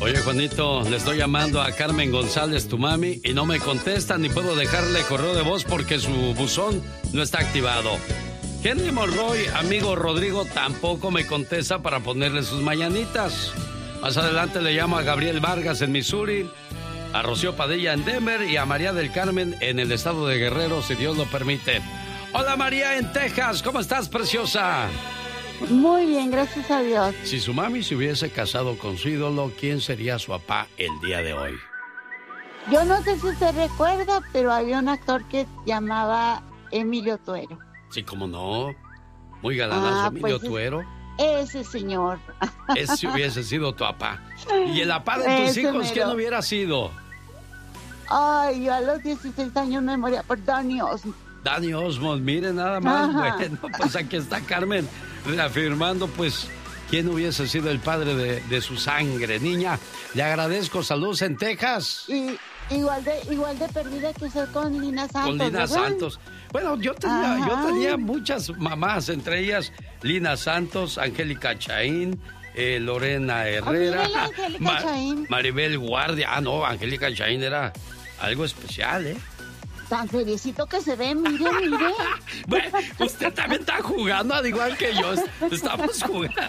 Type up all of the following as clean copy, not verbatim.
Oye, Juanito, le estoy llamando a Carmen González, tu mami, y no me contesta ni puedo dejarle correo de voz porque su buzón no está activado. Henry Monroy, amigo Rodrigo, tampoco me contesta para ponerle sus mañanitas. Más adelante le llamo a Gabriel Vargas en Missouri, a Rocío Padilla en Denver y a María del Carmen en el estado de Guerrero, si Dios lo permite. Hola María en Texas, ¿cómo estás, preciosa? Muy bien, gracias a Dios. Si su mami se hubiese casado con su ídolo, ¿quién sería su papá el día de hoy? Yo no sé si se recuerda, pero había un actor que llamaba Emilio Tuero. Sí, cómo no. Muy galanazo, Emilio pues Tuero. Ese señor. Ese hubiese sido tu papá. ¿Y el papá de tus hijos quién hubiera sido? Ay, yo a los 16 años me moría por Danny Osmond. Danny Osmond, mire nada más. Ajá. Bueno, pues aquí está Carmen reafirmando, pues, quién hubiese sido el padre de su sangre. Niña, le agradezco. Saludos en Texas. Y igual de perdida que ser con Lina Santos. Con Lina ¿verdad? Santos. Bueno, yo tenía muchas mamás, entre ellas Lina Santos, Angélica Chaín, Lorena Herrera, Maribel Guardia. Ah, no, Angélica Chaín era algo especial, ¿eh? Tan felicito que se ve, mire. Bueno, usted también está jugando, al igual que yo. Estamos jugando.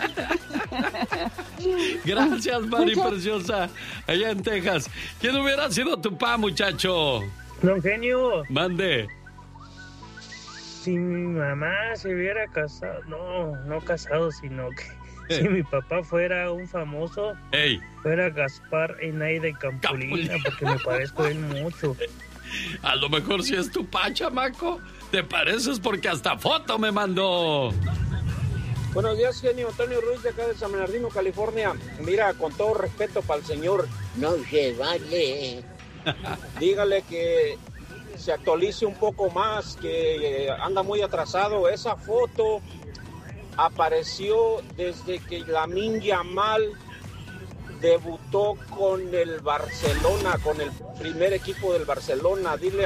Gracias, Mari preciosa. Allá en Texas. ¿Quién hubiera sido tu papá, muchacho? Don Genio. Mande. Si mi mamá se hubiera casado, no casado, sino que si mi papá fuera un famoso, fuera Gaspar Enaide Campolina, porque me parezco a él mucho. A lo mejor si es tu papá, chamaco. Te pareces porque hasta foto me mandó. Buenos días, genio. Antonio Ruiz, de acá de San Bernardino, California. Mira, con todo respeto para el señor, no se vale. Dígale que se actualice un poco más, que anda muy atrasado. Esa foto apareció desde que Lamine Yamal debutó con el Barcelona, con el primer equipo del Barcelona. Dile